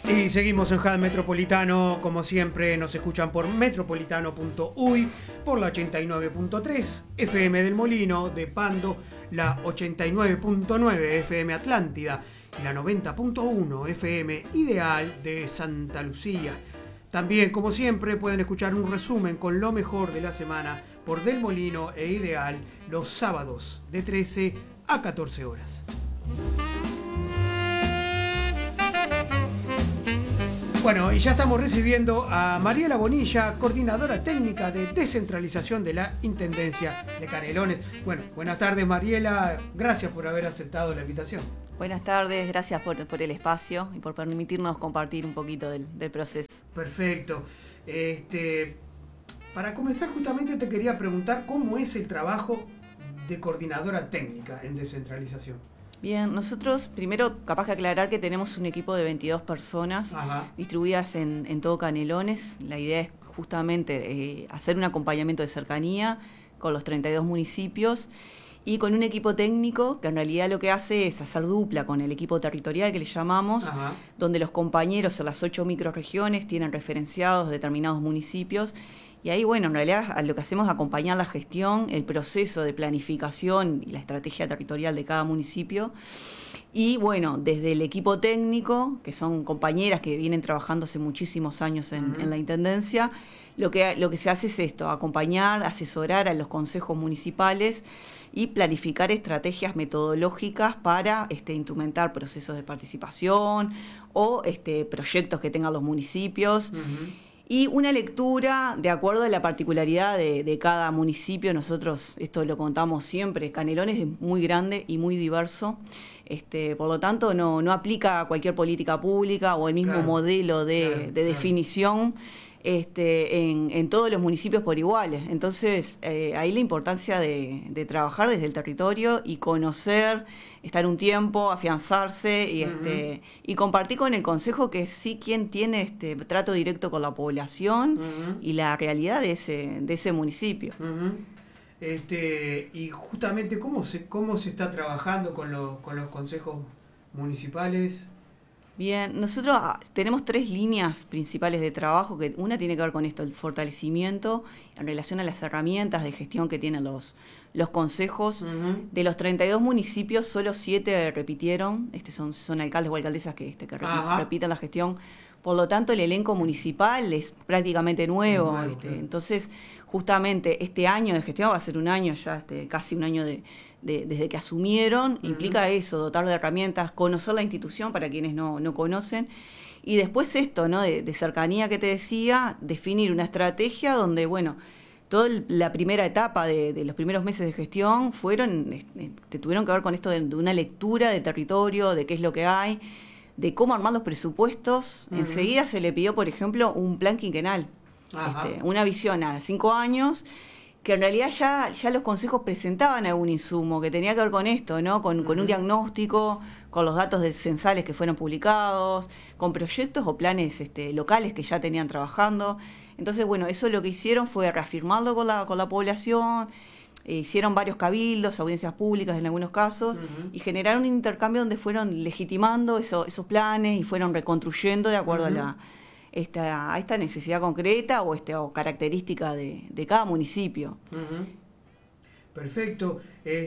Y seguimos en HAD Metropolitano, como siempre nos escuchan por metropolitano.uy, por la 89.3 FM del Molino de Pando, la 89.9 FM Atlántida y la 90.1 FM Ideal de Santa Lucía. También, como siempre, pueden escuchar un resumen con lo mejor de la semana por Del Molino e Ideal los sábados de 13 a 14 horas. Bueno, y ya estamos recibiendo a Mariela Bonilla, coordinadora técnica de descentralización de la Intendencia de Canelones. Bueno, buenas tardes, Mariela, gracias por haber aceptado la invitación. Buenas tardes, gracias por el espacio y por permitirnos compartir un poquito del proceso. Perfecto. Para comenzar, justamente te quería preguntar cómo es el trabajo de coordinadora técnica en descentralización. Bien, nosotros primero capaz que aclarar que tenemos un equipo de 22 personas. Ajá. Distribuidas en todo Canelones. La idea es justamente hacer un acompañamiento de cercanía con los 32 municipios y con un equipo técnico que en realidad lo que hace es hacer dupla con el equipo territorial que le llamamos. Ajá. Donde los compañeros en las 8 microrregiones tienen referenciados determinados municipios. Y ahí, bueno, en realidad lo que hacemos es acompañar la gestión, el proceso de planificación y la estrategia territorial de cada municipio. Y bueno, desde el equipo técnico, que son compañeras que vienen trabajando hace muchísimos años en la Intendencia, lo que se hace es esto, acompañar, asesorar a los consejos municipales y planificar estrategias metodológicas para instrumentar procesos de participación o proyectos que tengan los municipios. Y una lectura de acuerdo a la particularidad de cada municipio. Nosotros, esto lo contamos siempre, Canelones es muy grande y muy diverso. Por lo tanto, no aplica a cualquier política pública o el mismo modelo de definición en todos los municipios por iguales. Entonces, ahí la importancia de trabajar desde el territorio y conocer, estar un tiempo, afianzarse y compartir con el consejo que sí quien tiene trato directo con la población y la realidad de ese municipio. Y justamente, ¿cómo se está trabajando con los consejos municipales? Bien, nosotros tenemos 3 líneas principales de trabajo, que una tiene que ver con esto, el fortalecimiento en relación a las herramientas de gestión que tienen los consejos. De los 32 municipios, solo 7 repitieron, son alcaldes o alcaldesas que repiten la gestión. Por lo tanto, el elenco municipal es prácticamente nuevo. Entonces, justamente este año de gestión va a ser un año ya, casi un año desde que asumieron, implica eso, dotar de herramientas, conocer la institución para quienes no conocen, y después esto, ¿no? de cercanía que te decía, definir una estrategia donde, bueno, toda la primera etapa de los primeros meses de gestión tuvieron que ver con esto de una lectura del territorio, de qué es lo que hay, de cómo armar los presupuestos. Enseguida se le pidió, por ejemplo, un plan quinquenal, una visión a 5 años, que en realidad ya los consejos presentaban algún insumo que tenía que ver con esto, ¿no? Con un diagnóstico, con los datos censales que fueron publicados, con proyectos o planes locales que ya tenían trabajando. Entonces, bueno, eso lo que hicieron fue reafirmarlo con la población. Hicieron varios cabildos, audiencias públicas en algunos casos, y generaron un intercambio donde fueron legitimando esos planes y fueron reconstruyendo de acuerdo a esta necesidad concreta o característica de cada municipio. Perfecto.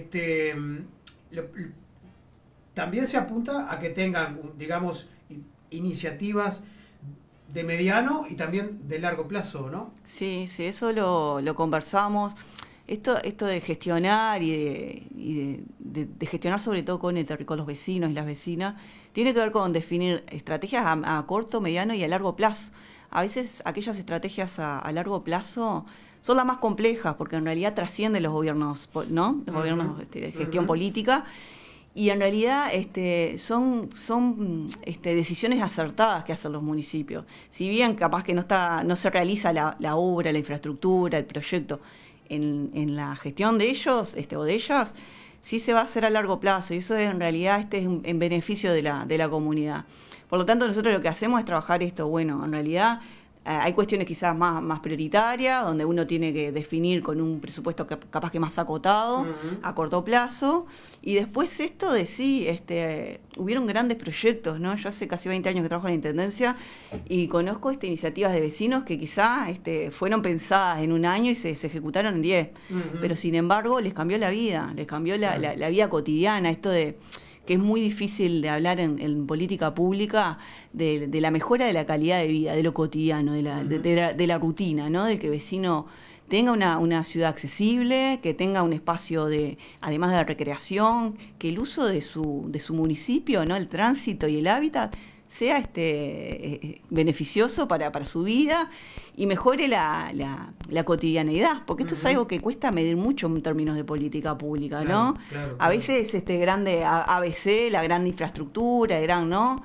También se apunta a que tengan, digamos, iniciativas de mediano y también de largo plazo, ¿no? Sí, eso lo conversamos. Esto de gestionar y de gestionar sobre todo con los vecinos y las vecinas, tiene que ver con definir estrategias a corto, mediano y a largo plazo. A veces aquellas estrategias a largo plazo son las más complejas porque en realidad trascienden los gobiernos, ¿no? Los gobiernos de gestión política. Y en realidad son decisiones acertadas que hacen los municipios. Si bien capaz que no se realiza la obra, la infraestructura, el proyecto en la gestión de ellos o de ellas, sí se va a hacer a largo plazo, y eso en realidad es en beneficio de la comunidad. Por lo tanto, nosotros lo que hacemos es trabajar esto, bueno, en realidad hay cuestiones quizás más prioritarias, donde uno tiene que definir con un presupuesto capaz que más acotado, a corto plazo. Y después esto de sí, hubieron grandes proyectos, ¿no? Yo hace casi 20 años que trabajo en la Intendencia y conozco iniciativas de vecinos que quizás fueron pensadas en un año y se ejecutaron en 10. Pero sin embargo les cambió la vida, les cambió la vida cotidiana, esto de... que es muy difícil de hablar en política pública de la mejora de la calidad de vida, de lo cotidiano, de la rutina, ¿no? Del que el vecino tenga una ciudad accesible, que tenga un espacio además de recreación, que el uso de su municipio, ¿no? El tránsito y el hábitat sea beneficioso para su vida y mejore la cotidianeidad, porque esto es algo que cuesta medir mucho en términos de política pública, ¿no? Claro. A veces grande ABC, la gran infraestructura, ¿no?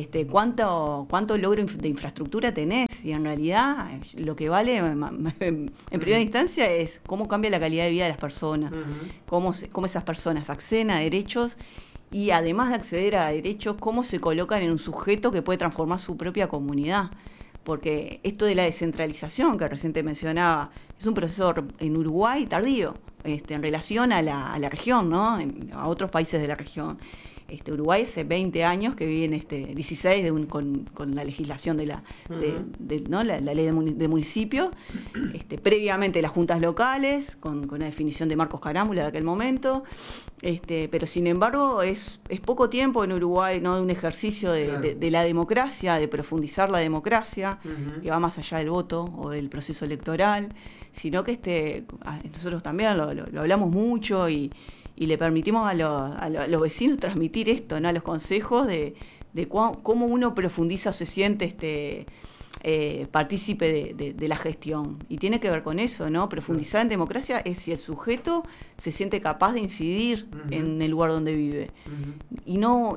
¿Cuánto logro de infraestructura tenés? Y en realidad lo que vale en primera instancia es cómo cambia la calidad de vida de las personas, cómo esas personas acceden a derechos. Y además de acceder a derechos, cómo se colocan en un sujeto que puede transformar su propia comunidad. Porque esto de la descentralización que recién te mencionaba, es un proceso en Uruguay tardío, en relación a la región, ¿no? A otros países de la región. Uruguay hace 20 años que vive en 16 con la legislación ¿no? la ley de municipios, previamente las juntas locales, con la definición de Marcos Carámbula de aquel momento, pero sin embargo es poco tiempo en Uruguay, ¿no? De un ejercicio de la democracia, de profundizar la democracia, que va más allá del voto o del proceso electoral, sino que nosotros también lo hablamos mucho y le permitimos a los vecinos transmitir esto, ¿no? A los consejos de cómo uno profundiza o se siente partícipe de la gestión. Y tiene que ver con eso, ¿no? Profundizar en democracia es si el sujeto se siente capaz de incidir en el lugar donde vive. Y no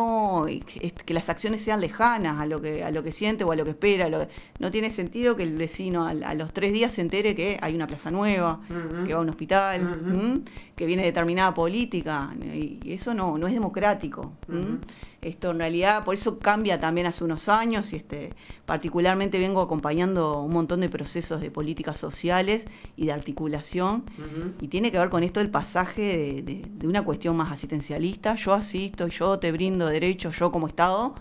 que las acciones sean lejanas a lo que siente o a lo que espera. No tiene sentido que el vecino a los 3 días se entere que hay una plaza nueva, que va a un hospital, que viene determinada política. Y eso no es democrático. Esto en realidad, por eso cambia también hace unos años y particularmente vengo acompañando un montón de procesos de políticas sociales y de articulación y tiene que ver con esto del pasaje de una cuestión más asistencialista, yo asisto, yo te brindo derechos, yo como Estado,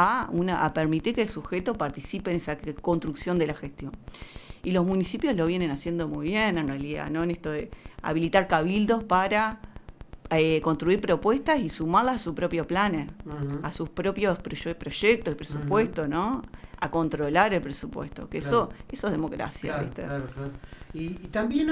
a permitir que el sujeto participe en esa construcción de la gestión. Y los municipios lo vienen haciendo muy bien en realidad, ¿no? En esto de habilitar cabildos para construir propuestas y sumarlas a sus propios planes, a sus propios proyectos y presupuestos, ¿no? A controlar el presupuesto, que eso es democracia, claro, ¿viste? Claro. Y también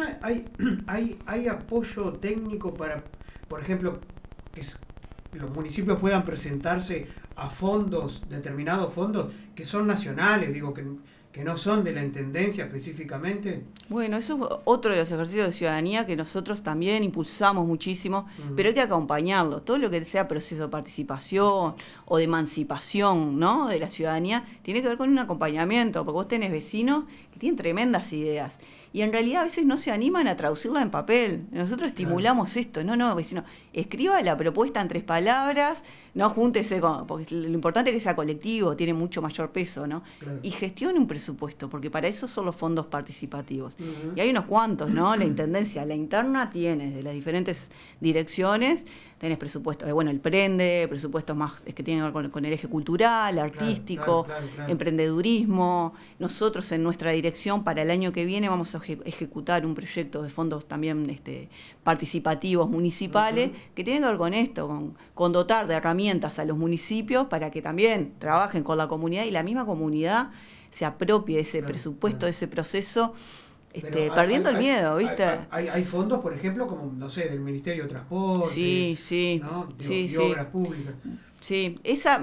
hay apoyo técnico para, por ejemplo, que los municipios puedan presentarse a determinados fondos que son nacionales, digo, que no son de la Intendencia específicamente. Bueno, eso es otro de los ejercicios de ciudadanía que nosotros también impulsamos muchísimo, pero hay que acompañarlo. Todo lo que sea proceso de participación o de emancipación, ¿no? De la ciudadanía tiene que ver con un acompañamiento, porque vos tenés vecinos que tienen tremendas ideas y en realidad a veces no se animan a traducirla en papel. Nosotros estimulamos esto, no, vecino, escriba la propuesta en 3 palabras, no júntese porque lo importante es que sea colectivo, tiene mucho mayor peso, ¿no? Claro. Y gestione un presupuesto, porque para eso son los fondos participativos. Y hay unos cuantos, ¿no? La Intendencia, la interna tiene de las diferentes direcciones, tenés presupuestos, el PRENDE, presupuestos más que tienen que ver con el eje cultural, artístico, claro. Emprendedurismo. Nosotros en nuestra dirección para el año que viene vamos a ejecutar un proyecto de fondos también participativos municipales que tienen que ver con esto, con dotar de herramientas a los municipios para que también trabajen con la comunidad y la misma comunidad se apropie de ese presupuesto, de ese proceso, perdiendo el miedo, ¿viste? Hay fondos, por ejemplo, como, no sé, del Ministerio de Transporte, sí, ¿no? de Obras Públicas. Sí,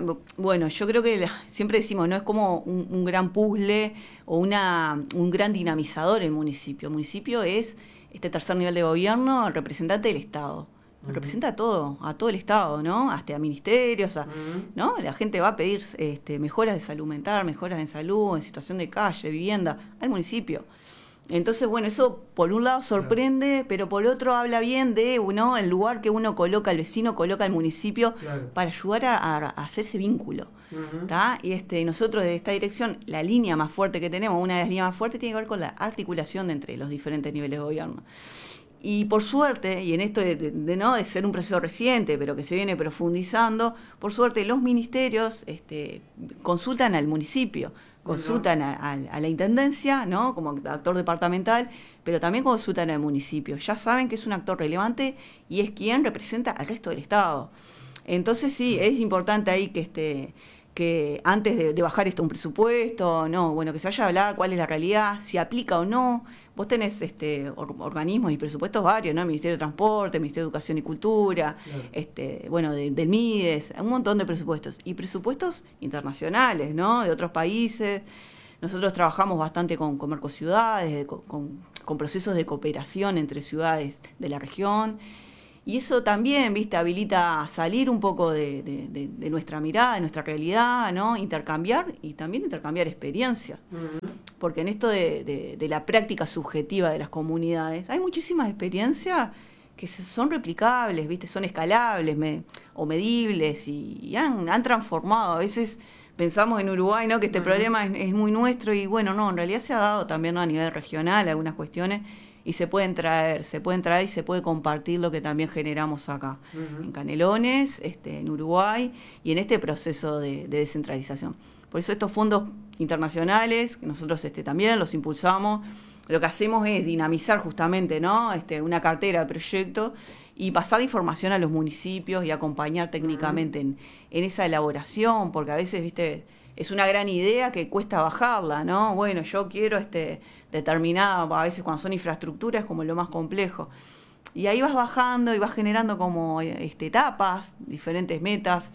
yo creo que siempre decimos, no es como un gran puzzle o un gran dinamizador el municipio. El municipio es este tercer nivel de gobierno, el representante del Estado. Representa a todo el Estado, ¿no? Hasta a ministerios, ¿no? La gente va a pedir mejoras de salud mental, mejoras en salud, en situación de calle, vivienda, al municipio. Entonces, bueno, eso por un lado sorprende, pero por otro habla bien de el lugar que uno coloca, el vecino coloca al municipio para ayudar a hacer ese vínculo. Y nosotros desde esta dirección, la línea más fuerte que tenemos, una de las líneas más fuertes, tiene que ver con la articulación entre los diferentes niveles de gobierno. Y por suerte, y en esto de ser un proceso reciente, pero que se viene profundizando, por suerte los ministerios consultan al municipio, consultan a la intendencia, ¿no? Como actor departamental, pero también consultan al municipio. Ya saben que es un actor relevante y es quien representa al resto del Estado. Entonces sí, es importante ahí que antes de bajar un presupuesto, que se vaya a hablar cuál es la realidad, si aplica o no. Vos tenés organismos y presupuestos varios, ¿no? El Ministerio de Transporte, el Ministerio de Educación y Cultura, del MIDES, un montón de presupuestos. Y presupuestos internacionales, ¿no? De otros países. Nosotros trabajamos bastante con Mercociudades, con procesos de cooperación entre ciudades de la región. Y eso también, habilita a salir un poco de nuestra mirada, de nuestra realidad, ¿no? Intercambiar y también intercambiar experiencias. Porque en esto de la práctica subjetiva de las comunidades, hay muchísimas experiencias que son replicables, son escalables o medibles y han transformado. A veces pensamos en Uruguay, ¿no? Que este problema es muy nuestro y en realidad se ha dado también, ¿no? A nivel regional algunas cuestiones. Y se pueden traer y se puede compartir lo que también generamos acá, en Canelones, en Uruguay y en este proceso de descentralización. Por eso estos fondos internacionales, que nosotros también los impulsamos, lo que hacemos es dinamizar justamente, ¿no? Una cartera de proyectos y pasar información a los municipios y acompañar técnicamente en esa elaboración, porque a veces, es una gran idea que cuesta bajarla, ¿no? Bueno, yo quiero determinada, a veces cuando son infraestructuras, como lo más complejo. Y ahí vas bajando y vas generando como etapas, diferentes metas.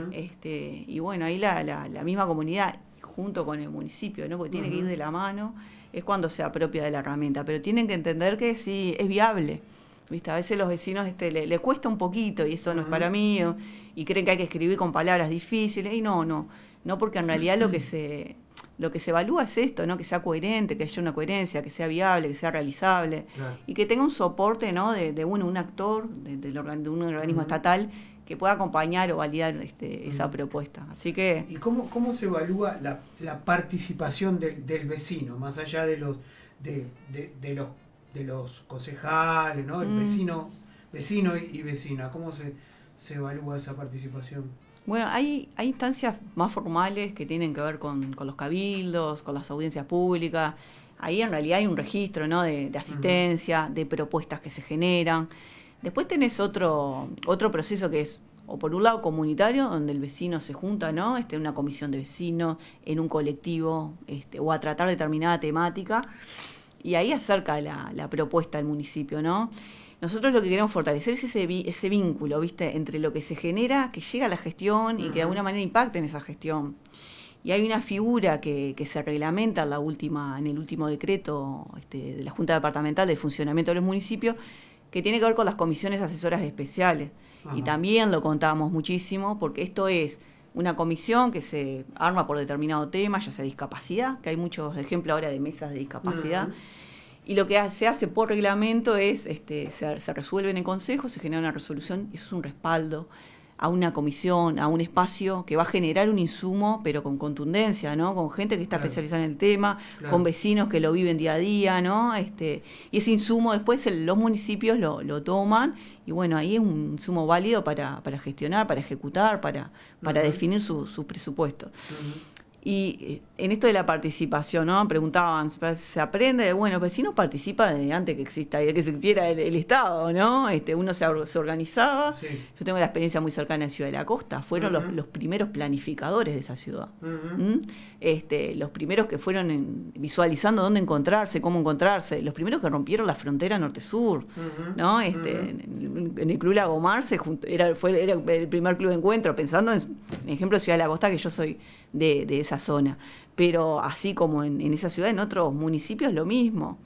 Y ahí la misma comunidad, junto con el municipio, ¿no? Porque tiene que ir de la mano, es cuando se apropia de la herramienta. Pero tienen que entender que sí, es viable. A veces los vecinos le cuesta un poquito y eso no es para mí, y creen que hay que escribir con palabras difíciles, y no, porque en realidad lo que se evalúa es esto, ¿no? Que sea coherente, que haya una coherencia, que sea viable, que sea realizable, y que tenga un soporte, ¿no? de un actor, de un organismo estatal que pueda acompañar o validar esa propuesta. Así que... ¿Y cómo se evalúa la participación del vecino, más allá de los concejales, ¿no? El vecino y vecina? ¿Cómo se evalúa esa participación? Bueno, hay instancias más formales que tienen que ver con los cabildos, con las audiencias públicas. Ahí en realidad hay un registro, ¿no? de asistencia, de propuestas que se generan. Después tenés otro proceso que es, o por un lado comunitario, donde el vecino se junta, ¿no? En una comisión de vecinos, en un colectivo, o a tratar determinada temática. Y ahí acerca la propuesta al municipio, ¿no? Nosotros lo que queremos fortalecer es ese vínculo, entre lo que se genera, que llega a la gestión y que de alguna manera impacta en esa gestión. Y hay una figura que se reglamenta en el último decreto de la Junta Departamental de Funcionamiento de los Municipios, que tiene que ver con las comisiones asesoras especiales. Y también lo contamos muchísimo, porque esto es una comisión que se arma por determinado tema, ya sea discapacidad, que hay muchos ejemplos ahora de mesas de discapacidad. Y lo que se hace por reglamento es, se resuelve en el Consejo, se genera una resolución, eso es un respaldo a una comisión, a un espacio que va a generar un insumo, pero con contundencia, ¿no? Con gente que está especializada en el tema, con vecinos que lo viven día a día, ¿no? Y ese insumo después los municipios lo toman, y ahí es un insumo válido para gestionar, para ejecutar, para definir sus presupuestos. Y en esto de la participación, ¿no? Preguntaban, ¿se aprende? Bueno, el vecino participa desde antes que existiera el Estado, ¿no? Uno se organizaba. Sí. Yo tengo la experiencia muy cercana en Ciudad de la Costa. Fueron los primeros planificadores de esa ciudad. Los primeros que fueron visualizando dónde encontrarse, cómo encontrarse. Los primeros que rompieron la frontera norte-sur, ¿no? En el Club Lagomar era el primer club de encuentro, pensando en ejemplo, Ciudad de la Costa, que yo soy de esa zona, pero así como en esa ciudad, en otros municipios lo mismo.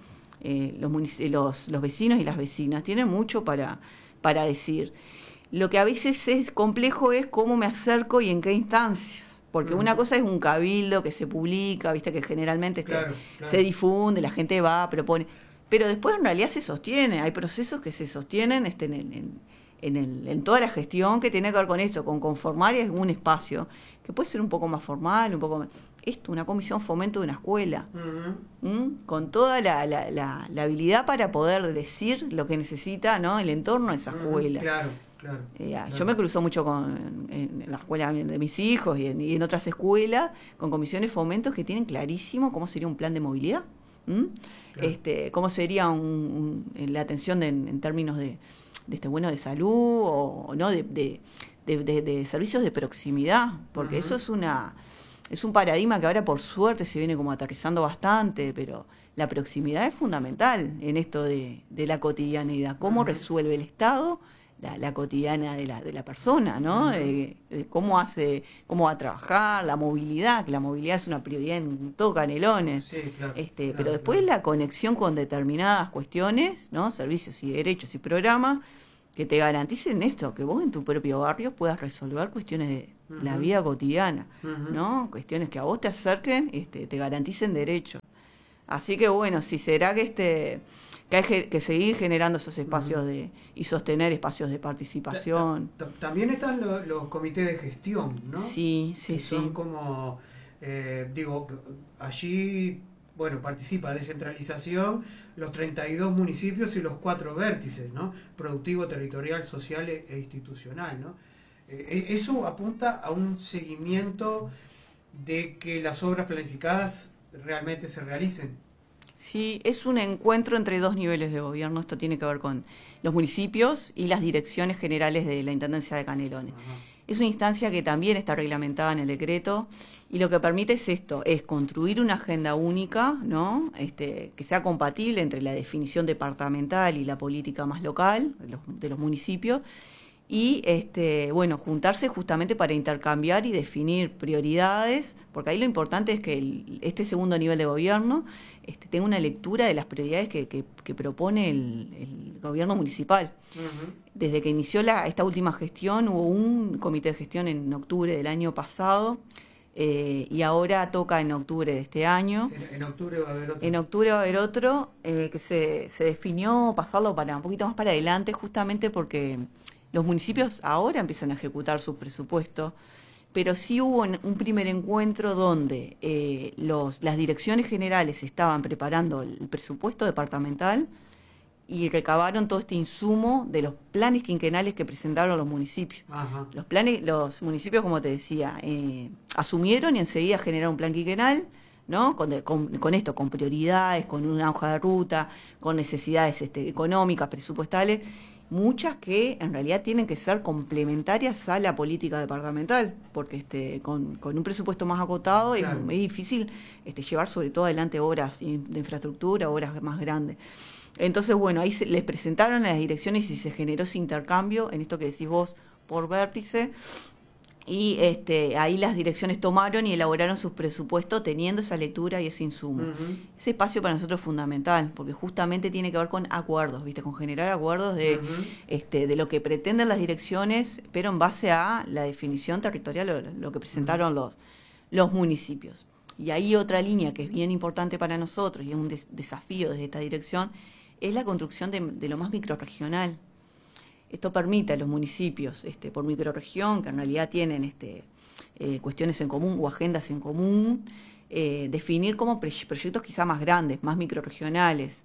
Los vecinos y las vecinas tienen mucho para decir. Lo que a veces es complejo es cómo me acerco y en qué instancias, Porque una cosa es un cabildo que se publica, viste que generalmente se difunde, la gente va, propone. Pero después en realidad se sostiene, hay procesos que se sostienen en toda la gestión que tiene que ver con esto, con conformar un espacio, que puede ser un poco más formal, un poco más... una comisión fomento de una escuela, con toda la habilidad para poder decir lo que necesita, ¿no?, el entorno de esa escuela. Claro. Yo me cruzo mucho en la escuela de mis hijos y en otras escuelas con comisiones fomentos que tienen clarísimo cómo sería un plan de movilidad, cómo sería la atención en términos de de salud o no de servicios de proximidad, porque eso es un paradigma que ahora por suerte se viene como aterrizando bastante, pero la proximidad es fundamental en esto de la cotidianidad, cómo resuelve el Estado la cotidiana de la persona, ¿no? Cómo va a trabajar, la movilidad, que la movilidad es una prioridad en todo Canelones. Sí, claro, pero después la conexión con determinadas cuestiones, ¿no? Servicios y derechos y programas que te garanticen esto, que vos en tu propio barrio puedas resolver cuestiones de la vida cotidiana, ¿no? Cuestiones que a vos te acerquen, te garanticen derechos. Así que bueno, si será que hay que seguir generando esos espacios y sostener espacios de participación. También están los comités de gestión, ¿no? Sí. Son como, allí, participa Descentralización, los 32 municipios y los 4 vértices, ¿no? Productivo, territorial, social e institucional, ¿no? Eso apunta a un seguimiento de que las obras planificadas realmente se realicen. Sí, es un encuentro entre 2 niveles de gobierno. Esto tiene que ver con los municipios y las direcciones generales de la Intendencia de Canelones. Es una instancia que también está reglamentada en el decreto y lo que permite es construir una agenda única, ¿no? Que sea compatible entre la definición departamental y la política más local de los municipios. Y juntarse justamente para intercambiar y definir prioridades, porque ahí lo importante es que este segundo nivel de gobierno tenga una lectura de las prioridades que propone el gobierno municipal. Desde que inició esta última gestión hubo un comité de gestión en octubre del año pasado, y ahora toca en octubre de este año. En octubre va a haber otro. En octubre va a haber otro que se definió pasarlo para un poquito más para adelante, justamente porque los municipios ahora empiezan a ejecutar sus presupuestos, pero sí hubo un primer encuentro donde las direcciones generales estaban preparando el presupuesto departamental y recabaron todo este insumo de los planes quinquenales que presentaron los municipios. Los municipios, como te decía, asumieron y enseguida generaron un plan quinquenal, ¿no? Con esto, con prioridades, con una hoja de ruta, con necesidades económicas, presupuestales, muchas que en realidad tienen que ser complementarias a la política departamental, porque con un presupuesto más acotado es difícil llevar sobre todo adelante obras de infraestructura, obras más grandes. Entonces, ahí les presentaron a las direcciones y se generó ese intercambio en esto que decís vos por vértice. Y ahí las direcciones tomaron y elaboraron sus presupuestos teniendo esa lectura y ese insumo. Ese espacio para nosotros es fundamental, porque justamente tiene que ver con acuerdos, ¿viste? Con generar acuerdos de lo que pretenden las direcciones, pero en base a la definición territorial, lo que presentaron los municipios. Y ahí otra línea que es bien importante para nosotros y es un desafío desde esta dirección, es la construcción de lo más microrregional. Esto permite a los municipios, por microrregión, que en realidad tienen cuestiones en común o agendas en común, definir como proyectos quizá más grandes, más microrregionales.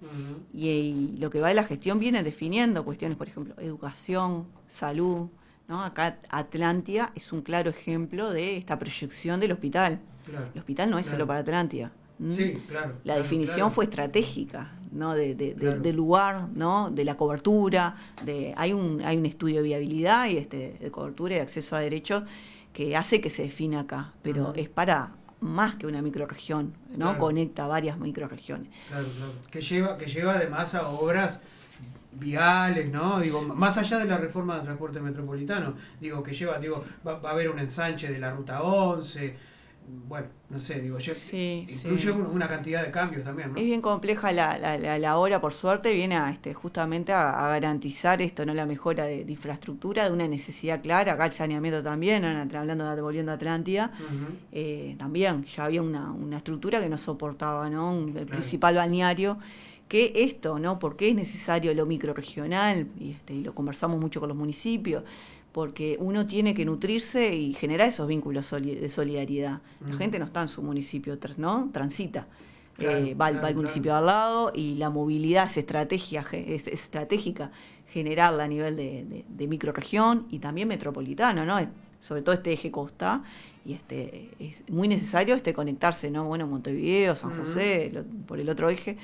Y lo que va de la gestión viene definiendo cuestiones, por ejemplo, educación, salud, ¿no? Acá Atlántida es un claro ejemplo de esta proyección del hospital. Claro, el hospital no es solo para Atlántida. Sí, claro. La definición fue estratégica, ¿no? Del lugar, ¿no? De la cobertura, hay un estudio de viabilidad y de cobertura y de acceso a derechos que hace que se defina acá, pero es para más que una microrregión, ¿no? Claro. Conecta varias microrregiones. Claro. Que lleva además a obras viales, ¿no? Más allá de la reforma del transporte metropolitano, va a haber un ensanche de la ruta 11. bueno, no sé, digo, sí, incluye una cantidad de cambios también, ¿no? Es bien compleja la obra, por suerte, viene justamente a garantizar esto, ¿no? La mejora de infraestructura, de una necesidad clara, acá el saneamiento también, ¿no? Volviendo a Atlántida, también ya había una estructura que no soportaba, ¿no? El principal balneario, que esto, ¿no? Porque es necesario lo microrregional, y lo conversamos mucho con los municipios, porque uno tiene que nutrirse y generar esos vínculos de solidaridad. La gente no está en su municipio, ¿no? Transita. Va al municipio al lado, y la movilidad es estratégica generarla a nivel de microrregión y también metropolitano, ¿no? Sobre todo este eje costa, y es muy necesario conectarse, ¿no? Bueno, Montevideo, San José, por el otro eje.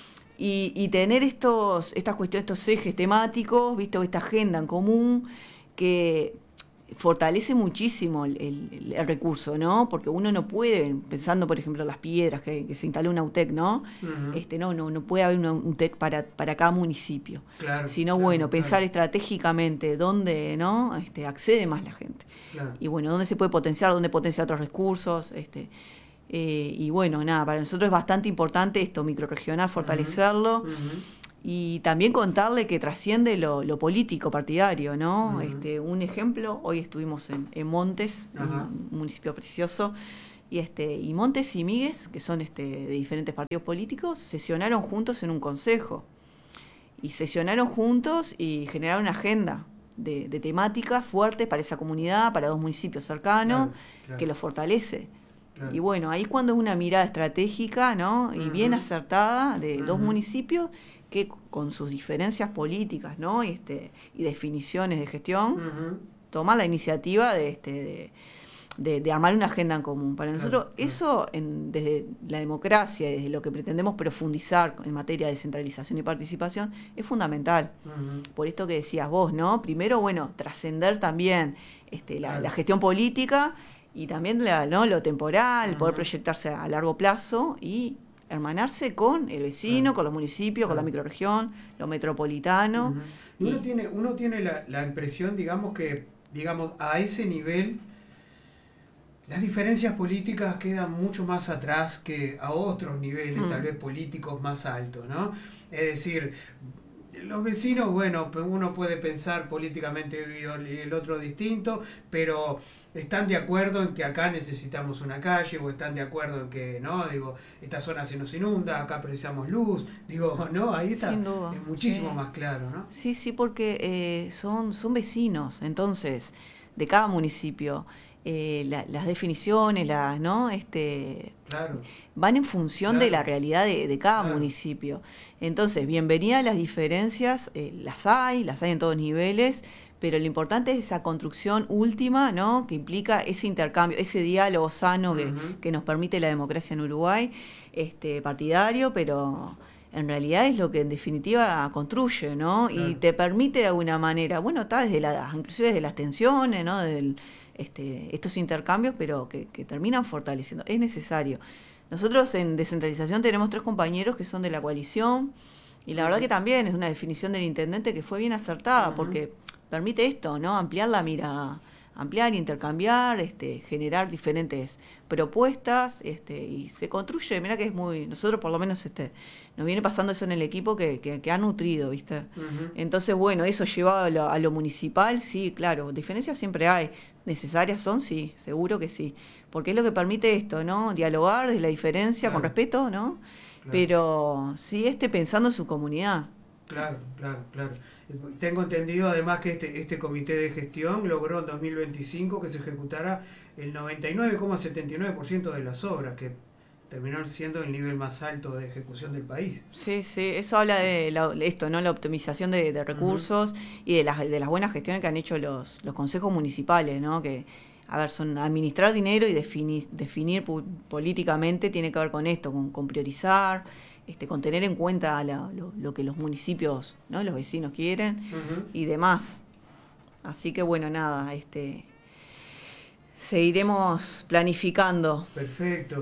Y tener estas cuestiones, estos ejes temáticos, ¿viste? O esta agenda en común que fortalece muchísimo el recurso, ¿no? Porque uno no puede, pensando por ejemplo en Las Piedras, que se instaló una UTEC, ¿no? No puede haber una UTEC para cada municipio. Sino pensar estratégicamente dónde, ¿no? Accede más la gente. Y bueno, dónde se puede potenciar, dónde potencia otros recursos, y bueno, nada, para nosotros es bastante importante esto microrregional, fortalecerlo. Y también contarle que trasciende lo político partidario, ¿no? Un ejemplo, hoy estuvimos en Montes, un municipio precioso, y Montes y Míguez, que son de diferentes partidos políticos, sesionaron juntos en un consejo. Y sesionaron juntos y generaron una agenda de temáticas fuertes para esa comunidad, para dos municipios cercanos, que lo fortalece. Y bueno, ahí cuando es una mirada estratégica, ¿no? Y bien acertada de dos municipios que con sus diferencias políticas, ¿no? Y definiciones de gestión, toman la iniciativa de armar una agenda en común. Para nosotros eso, desde la democracia y desde lo que pretendemos profundizar en materia de descentralización y participación, es fundamental. Por esto que decías vos, ¿no? Primero, trascender también la gestión política, y también lo temporal, poder proyectarse a largo plazo y hermanarse con el vecino, con los municipios, con la microrregión, lo metropolitano. Y uno tiene la impresión, que a ese nivel las diferencias políticas quedan mucho más atrás que a otros niveles, tal vez políticos más altos, ¿no? Es decir, los vecinos, uno puede pensar políticamente y el otro distinto, pero están de acuerdo en que acá necesitamos una calle, o están de acuerdo en que, esta zona se nos inunda, acá precisamos luz, ahí está, es muchísimo más claro, ¿no? Sí, porque son vecinos, entonces, de cada municipio. Las definiciones, van en función de la realidad de cada municipio. Entonces, bienvenida a las diferencias, las hay en todos niveles, pero lo importante es esa construcción última, ¿no? Que implica ese intercambio, ese diálogo sano que nos permite la democracia en Uruguay, partidario, pero en realidad es lo que en definitiva construye, ¿no? Y te permite de alguna manera, está inclusive desde las tensiones, ¿no? Estos intercambios, pero que terminan fortaleciendo. Es necesario. Nosotros en descentralización tenemos 3 compañeros que son de la coalición, y la verdad que también es una definición del intendente que fue bien acertada, porque permite esto, ¿no? Ampliar la mirada, intercambiar, generar diferentes propuestas, y se construye. Mirá que es nosotros por lo menos nos viene pasando eso en el equipo que ha nutrido, ¿viste? Entonces, eso llevado a lo municipal, sí, claro, diferencias siempre hay. ¿Necesarias son? Sí, seguro que sí. Porque es lo que permite esto, ¿no? Dialogar desde la diferencia, con respeto, ¿no? Pero sí, pensando en su comunidad. Claro. Tengo entendido además que este comité de gestión logró en 2025 que se ejecutara el 99,79% de las obras, que terminaron siendo el nivel más alto de ejecución del país. Sí, eso habla de esto, ¿no? La optimización de recursos y de las buenas gestiones que han hecho los consejos municipales, ¿no? Que, son administrar dinero y definir políticamente, tiene que ver con esto, con priorizar, con tener en cuenta lo que los municipios, ¿no? Los vecinos quieren y demás. Así que nada, seguiremos planificando. Perfecto.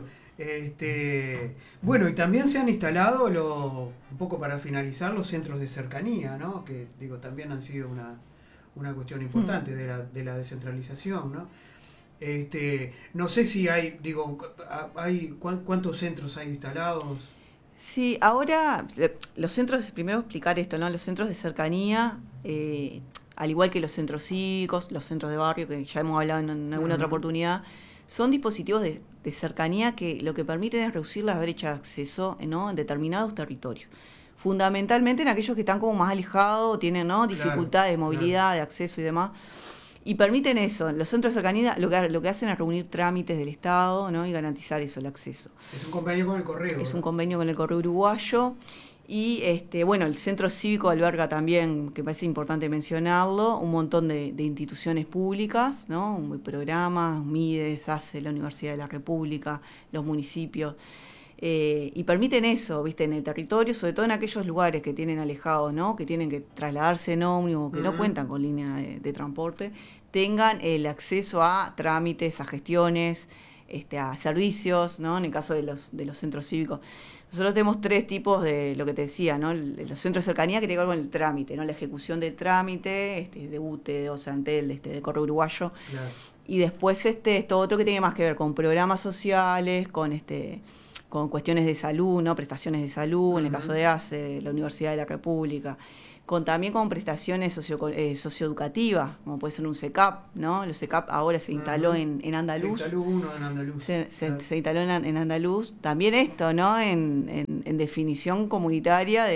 Y también se han instalado, un poco para finalizar, los centros de cercanía, ¿no? Que también han sido una cuestión importante de la descentralización, ¿no? No sé si hay, ¿cuántos centros hay instalados? Sí, ahora los centros, primero explicar esto, ¿no? Los centros de cercanía, al igual que los centros cívicos, los centros de barrio, que ya hemos hablado en alguna otra oportunidad, son dispositivos de cercanía que lo que permiten es reducir las brechas de acceso, ¿no? En determinados territorios. Fundamentalmente en aquellos que están como más alejados, tienen, ¿no? dificultades de movilidad, de acceso y demás. Y permiten eso. Los centros de cercanía lo que hacen es reunir trámites del Estado, ¿no? Y garantizar eso, el acceso. Es un convenio con el Correo. Es un convenio con el Correo Uruguayo. Y el centro cívico alberga también, que me parece importante mencionarlo, un montón de instituciones públicas, ¿no? Programas, MIDES, ACE, la Universidad de la República, los municipios. Y permiten eso, ¿viste? En el territorio, sobre todo en aquellos lugares que tienen alejados, ¿no? Que tienen que trasladarse en ómnibus, que no cuentan con línea de transporte, tengan el acceso a trámites, a gestiones, a servicios, ¿no? En el caso de los centros cívicos. Nosotros tenemos 3 tipos de lo que te decía, ¿no? Los centros de cercanía que tienen que ver con el trámite, ¿no? La ejecución del trámite, de UTE, o Santel, de Correo Uruguayo. Claro. Y después esto otro que tiene más que ver con programas sociales, con cuestiones de salud, ¿no? Prestaciones de salud, en el caso de ACE, la Universidad de la República, también con prestaciones socioeducativas, como puede ser un CECAP, ¿no? Los CECAP ahora se instaló en Andaluz. Se instaló uno en Andaluz. Se instaló en Andaluz. También esto, ¿no? En definición comunitaria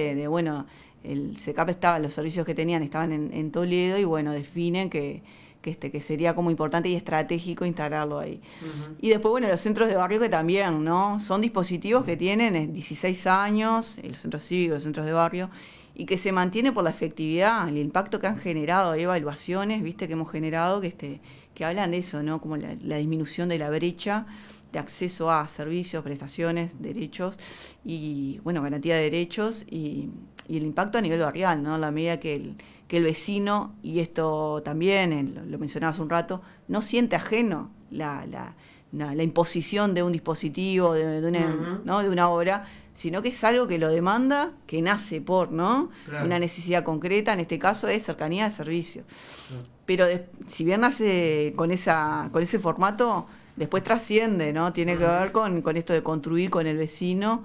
el CECAP los servicios que tenían estaban en Toledo y definen que sería como importante y estratégico instalarlo ahí. Y después, los centros de barrio que también, ¿no? Son dispositivos que tienen 16 años, los centros cívicos, los centros de barrio, y que se mantiene por la efectividad, el impacto que han generado, hay evaluaciones, viste, que hemos generado, que hablan de eso, ¿no? Como la disminución de la brecha de acceso a servicios, prestaciones, derechos, y, garantía de derechos, y el impacto a nivel barrial, ¿no? La medida que el vecino, y esto también, lo mencionaba hace un rato, no siente ajeno la imposición de un dispositivo, de una obra, sino que es algo que lo demanda, que nace por, ¿no? Claro. Una necesidad concreta, en este caso es cercanía de servicio. Claro. Pero si bien nace con ese formato, después trasciende, ¿no? Tiene que ver con esto de construir con el vecino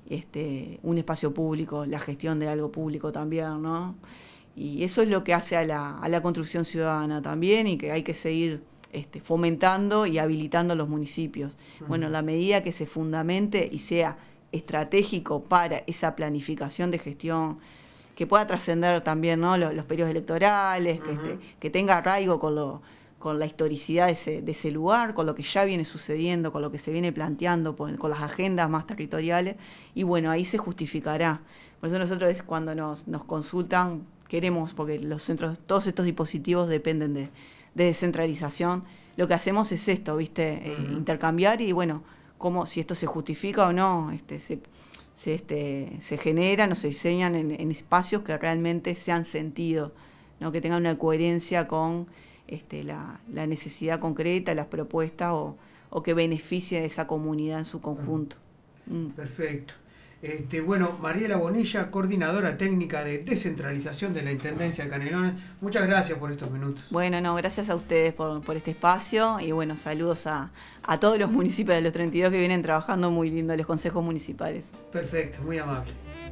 un espacio público, la gestión de algo público también, ¿no? Y eso es lo que hace a la construcción ciudadana también, y que hay que seguir fomentando y habilitando los municipios. La medida que se fundamente y sea estratégico para esa planificación de gestión, que pueda trascender también, ¿no? los periodos electorales, que tenga arraigo con la historicidad de ese lugar, con lo que ya viene sucediendo, con lo que se viene planteando, con las agendas más territoriales, y ahí se justificará. Por eso nosotros cuando nos consultan, queremos, porque los centros, todos estos dispositivos dependen de descentralización, lo que hacemos es esto, ¿viste? Intercambiar y cómo, si esto se justifica o no, se generan o se diseñan en espacios que realmente sean sentido, ¿no? Que tengan una coherencia con la necesidad concreta, las propuestas o que beneficie a esa comunidad en su conjunto. Perfecto. Mariela Bonilla, coordinadora técnica de descentralización de la Intendencia de Canelones, muchas gracias por estos minutos. Gracias a ustedes por este espacio y saludos a todos los municipios de los 32 que vienen trabajando muy lindo en los consejos municipales. Perfecto, muy amable.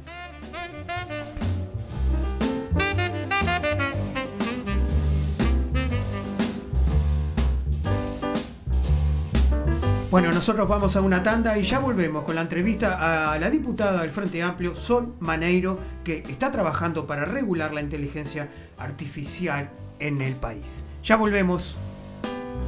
Nosotros vamos a una tanda y ya volvemos con la entrevista a la diputada del Frente Amplio, Sol Maneiro, que está trabajando para regular la inteligencia artificial en el país. Ya volvemos.